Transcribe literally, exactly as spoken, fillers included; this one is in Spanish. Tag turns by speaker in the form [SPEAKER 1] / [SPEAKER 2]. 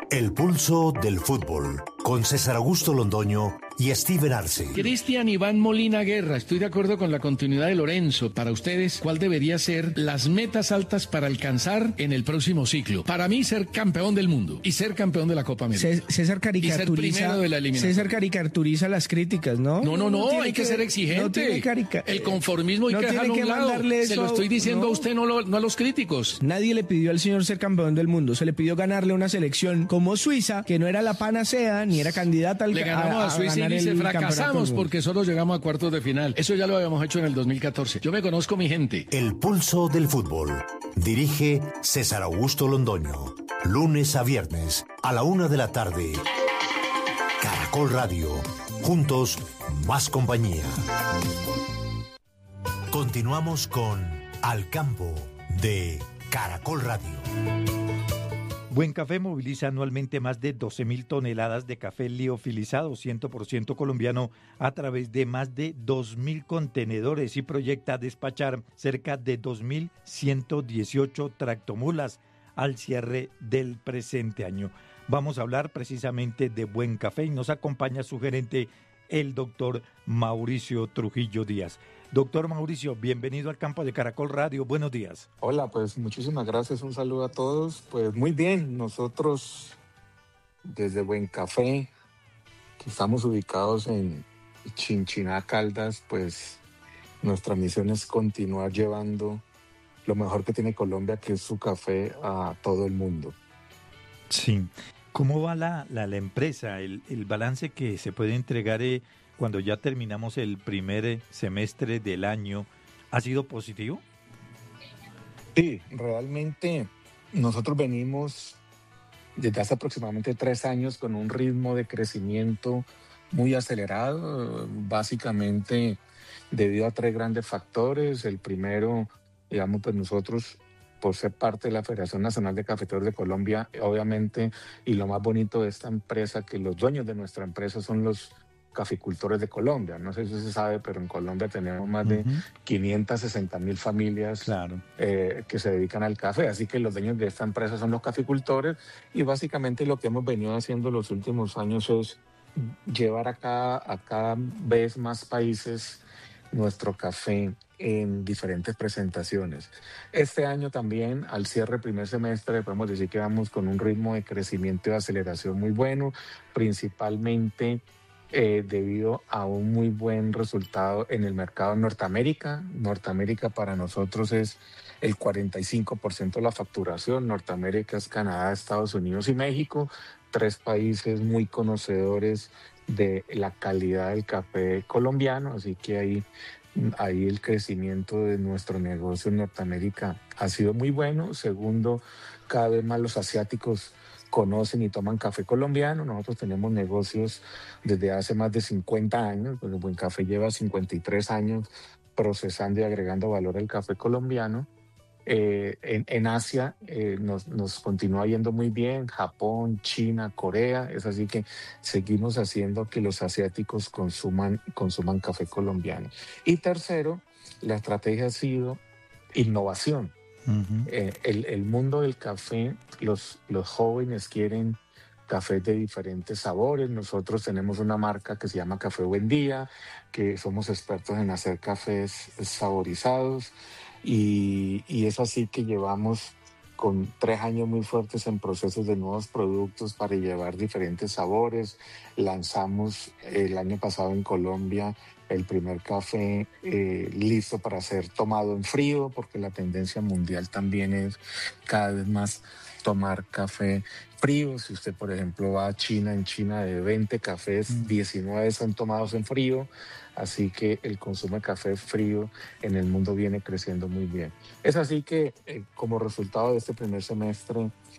[SPEAKER 1] El pulso del fútbol, con César Augusto Londoño y Steven Arce.
[SPEAKER 2] Cristian Iván Molina Guerra, estoy de acuerdo con la continuidad de Lorenzo. Para ustedes, ¿cuál debería ser las metas altas para alcanzar en el próximo ciclo? Para mí, ser campeón del mundo y ser campeón de la Copa América.
[SPEAKER 3] César caricaturiza,
[SPEAKER 2] y ser primero de la eliminación.
[SPEAKER 3] César caricaturiza las críticas, ¿no?
[SPEAKER 2] No, no, no,
[SPEAKER 3] no
[SPEAKER 2] hay que, que ser exigente.
[SPEAKER 3] No tiene carica
[SPEAKER 2] el conformismo hay
[SPEAKER 3] no
[SPEAKER 2] que dejarlo a un lado. Se lo estoy diciendo
[SPEAKER 3] no.
[SPEAKER 2] a usted, no, lo, no a los críticos.
[SPEAKER 3] Nadie le pidió al señor ser campeón del mundo. Se le pidió ganarle una selección como Suiza, que no era la panacea, ni era candidata al
[SPEAKER 2] Le ganamos a, a Suiza y dice fracasamos porque solo llegamos a cuartos de final. Eso ya lo habíamos hecho en el dos mil catorce. Yo me conozco mi gente.
[SPEAKER 1] El pulso del fútbol. Dirige César Augusto Londoño. Lunes a viernes a la una de la tarde. Caracol Radio. Juntos, más compañía. Continuamos con Al Campo de Caracol Radio.
[SPEAKER 4] Buen Café moviliza anualmente más de doce mil toneladas de café liofilizado cien por ciento colombiano a través de más de dos mil contenedores y proyecta despachar cerca de dos mil ciento dieciocho tractomulas al cierre del presente año. Vamos a hablar precisamente de Buen Café y nos acompaña su gerente, el doctor Mauricio Trujillo Díaz. Doctor Mauricio, bienvenido al campo de Caracol Radio. Buenos días.
[SPEAKER 5] Hola, pues muchísimas gracias. Un saludo a todos. Pues muy bien, nosotros desde Buen Café, que estamos ubicados en Chinchiná, Caldas, pues nuestra misión es continuar llevando lo mejor que tiene Colombia, que es su café, a todo el mundo.
[SPEAKER 4] Sí. ¿Cómo va la, la, la empresa? El, el balance que se puede entregar eh, cuando ya terminamos el primer semestre del año, ¿ha sido positivo?
[SPEAKER 5] Sí, realmente nosotros venimos desde hace aproximadamente tres años con un ritmo de crecimiento muy acelerado, básicamente debido a tres grandes factores. El primero, digamos, pues nosotros, por ser parte de la Federación Nacional de Cafeteros de Colombia, obviamente, y lo más bonito de esta empresa, que los dueños de nuestra empresa son los caficultores de Colombia. No sé si se sabe, pero en Colombia tenemos más uh-huh. de quinientas sesenta mil familias
[SPEAKER 4] claro.
[SPEAKER 5] eh, que se dedican al café. Así que los dueños de esta empresa son los caficultores y básicamente lo que hemos venido haciendo los últimos años es llevar a cada, a cada vez más países nuestro café en diferentes presentaciones. Este año también, al cierre del primer semestre, podemos decir que vamos con un ritmo de crecimiento y de aceleración muy bueno, principalmente eh, debido a un muy buen resultado en el mercado de Norteamérica. Norteamérica para nosotros es el cuarenta y cinco por ciento de la facturación. Norteamérica es Canadá, Estados Unidos y México, tres países muy conocedores de la calidad del café colombiano, así que ahí Ahí el crecimiento de nuestro negocio en Norteamérica ha sido muy bueno. Segundo, cada vez más los asiáticos conocen y toman café colombiano. Nosotros tenemos negocios desde hace más de cincuenta años, porque Buen Café lleva cincuenta y tres años procesando y agregando valor al café colombiano. Eh, en, en Asia eh, nos, nos continúa yendo muy bien, Japón, China, Corea, es así que seguimos haciendo que los asiáticos consuman, consuman café colombiano. Y tercero, la estrategia ha sido innovación. Uh-huh. Eh, el, el mundo del café, los, los jóvenes quieren cafés de diferentes sabores. Nosotros tenemos una marca que se llama Café Buen Día, que somos expertos en hacer cafés saborizados. Y, y es así que llevamos con tres años muy fuertes en procesos de nuevos productos para llevar diferentes sabores. Lanzamos el año pasado en Colombia el primer café eh, listo para ser tomado en frío, porque la tendencia mundial también es cada vez más tomar café frío. Si usted, por ejemplo, va a China, en China de veinte cafés, diecinueve son tomados en frío, así que el consumo de café frío en el mundo viene creciendo muy bien. Es así que, eh, como resultado de este primer semestre,